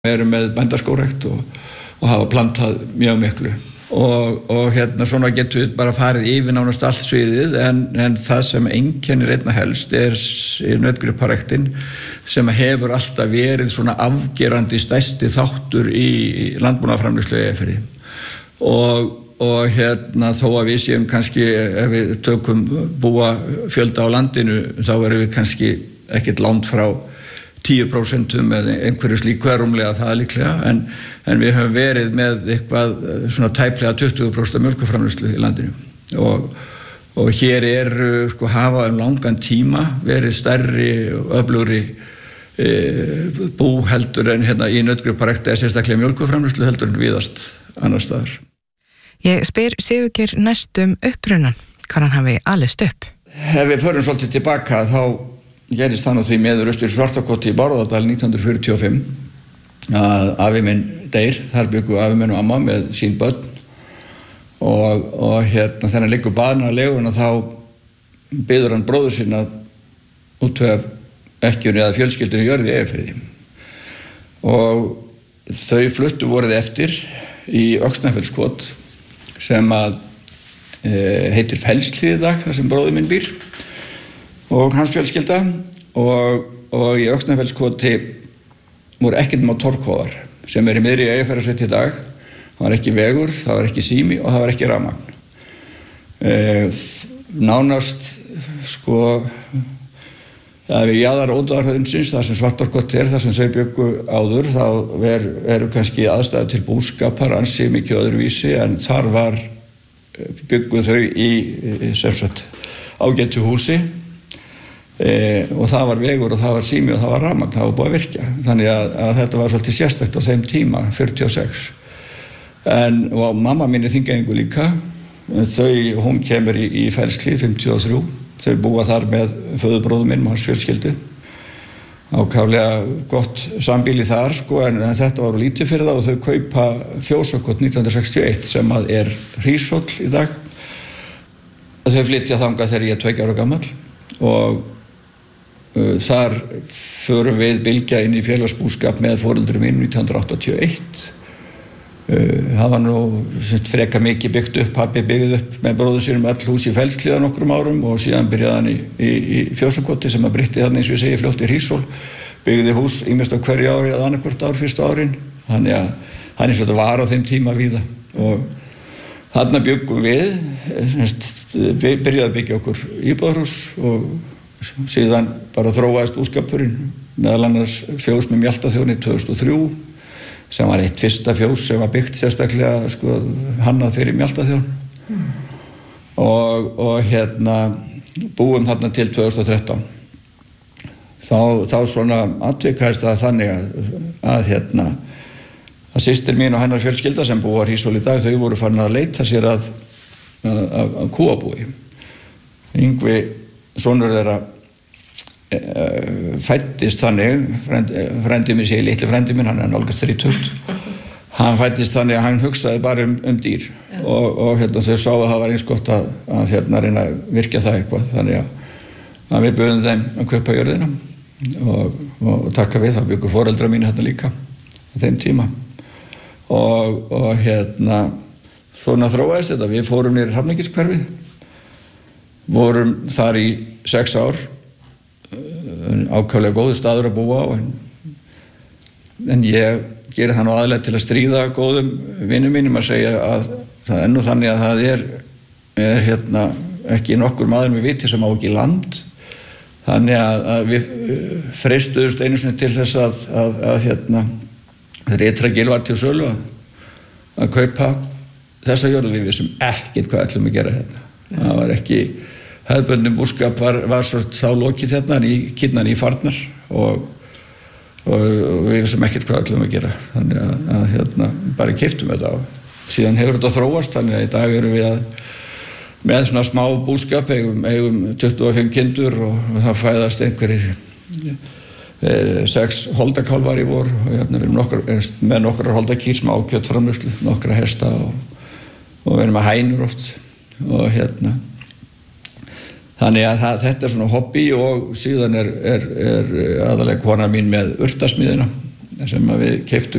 Við erum með bændaskógrækt og hafa plantað mjög miklu og svona getum við bara farið yfir nánast allt sviðið en það sem einkennir einna helst nautgriparæktin sem hefur alltaf verið svona afgerandi stærsti þáttur í landbúnaðarframleiðslu í Eyjafirði og þó að við séum kannski ef við tökum búa fjölda á landinu þá erum við kannski ekkert langt frá 10% eða einhverju slíku rúmlega það líklega en við höfum verið með eitthvað svona tæplega 20% mjólkurframleiðslu í landinu og hér hafa langan tíma verið stærri og öflugri bú heldur en í nautgriparækt eða sérstaklega mjólkurframleiðslu heldur en víðast annars staðar. Ég spyr Sigurgeir næstum upprunan, hvar hann hafi alist upp. Ef við förum svolítið tilbaka þá gerist þannig því meður austur Svartakoti í Bárðardal 1945 að afi minn deyr, þar byggu afi minn og amma með sín börn og þegar hann liggur baðna á leguna þá biður hann bróður sinn að útvega ekkjunni eða fjölskyldunni jörð í Eyjafirði og þau fluttu vorið eftir í Öxnafellskot sem að heitir Fellshlíð í dag, þar sem bróðir minn býr og hans fjölskylda og í Öxnafellskoti voru ekkert má torfkofar sem í miðri Eyjafjarðarsveit í dag. Það var ekki vegur, það var ekki sími og það var ekki rafmagn. Nánast við jaðar Ódáðarhraunsins, þar sem Svartárkot þar sem þau bjuggu áður, þá eru kannski aðstæður til búskapar ansi mikið öðruvísi en þar bjuggu þau í sem sagt ágætu húsi og það var vegur og það var sími og það var rafmagn, það var búið að virka þannig að þetta var svolítið sérstakt á þeim tíma 46 og mamma mín Þingeyingur líka hún kemur í Fellshlíð 53 þau búa þar með föðurbróður minn og hans fjölskyldu ákaflega gott sambýli þar en þetta var lítið fyrir það og þau kaupa Fjósakot 1961 sem að Hríshóll í dag þau flytja þangað þegar ég 2 ára gamall og þar förum við Bylgja inn í félagsbúskap með foreldrum mínum 1981 það var nú freka mikið byggt upp pabbi byggði upp með bróður sínum öll hús í Fellshlíð nokkrum árum og síðan byrjaði hann í Fjósakoti sem að breytti þarna eins og ég segi fljótt í Hríshóll byggði hús ýmist á hverju ári eða annað ár fyrstu árin þannig að hann svo var á þeim tíma víða og þarna byggum við byrjaði að byggja okkur íbúðarhús og síðan bara þróaðist búskapurinn meðal annars fjós með Mjaltaþjóni 2003 sem var eitt fyrsta fjós sem var byggt sérstaklega hannað fyrir Mjaltaþjón og búum þarna til 2013 þá svona atvikaðist það þannig að systir mín og hennar fjölskylda sem búa Hríshóll í dag þau voru farin að leita sér að kúabúi Yngvi sonur þeirra fæddist þannig frændi minn segi litli frændi minn hann nálgast 30 hann fæddist þannig að hann hugsaði bara dýr og þau sáu að það var eins gott að reyna að virkja það eitthvað þannig að við buðum þeim að kaupa jörðina og taka við það byggu foreldra mín líka á þeim tíma og svona þróaðist þetta við fórum niður í Hrafnagilshverfið vorum þar í 6 ár ákaflega góður staður að búa á en ég geri það nú aðallega til að stríða góðum vinum mínum að segja að það nú þannig að það er ekki nokkur maður með viti sem á ekki land þannig að við freistuðust einu sinni til þess að þegar Ytra-Gil var til sölu að kaupa þessa jörð við vissum ekkert hvað ætlum að gera það var ekki hefðbundin búskap var svo þá lokið kynnan í farnar og við vissum ekkert hvað ætlum að gera þannig að bara keyptum þetta og síðan hefur þetta þróast þannig að í dag erum við með svona smá búskap eigum 25 kindur og það fæðast einhverjir 6 holdakálfar í vor og við erum með nokkrar holdakýr smá kjötframleiðslu, nokkra hesta og við erum með hænur oft og þannig að þetta er svona hobby og síðan er aðalega kona mín með urtasmíðina sem við keyptum